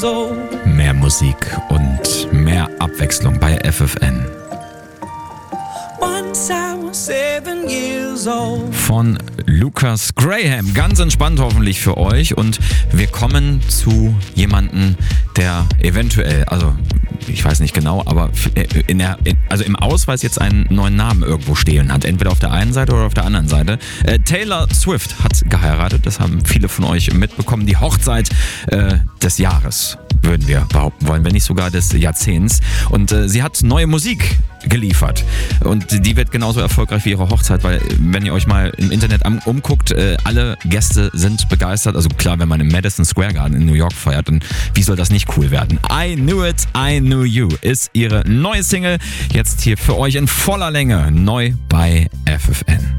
Mehr Musik und mehr Abwechslung bei FFN. Von Lucas Graham. Ganz entspannt hoffentlich für euch. Und wir kommen zu jemandem, der eventuell, also ich weiß nicht genau, aber im Ausweis jetzt einen neuen Namen irgendwo stehen hat. Entweder auf der einen Seite oder auf der anderen Seite. Taylor Swift hat geheiratet. Das haben viele von euch mitbekommen. Die Hochzeit des Jahres, würden wir behaupten wollen, wenn nicht sogar des Jahrzehnts. Und sie hat neue Musik geliefert. Und die wird genauso erfolgreich wie ihre Hochzeit, weil wenn ihr euch mal im Internet umguckt, alle Gäste sind begeistert. Also klar, wenn man im Madison Square Garden in New York feiert, dann wie soll das nicht cool werden? I Knew It, I Knew You ist ihre neue Single. Jetzt hier für euch in voller Länge, neu bei FFN.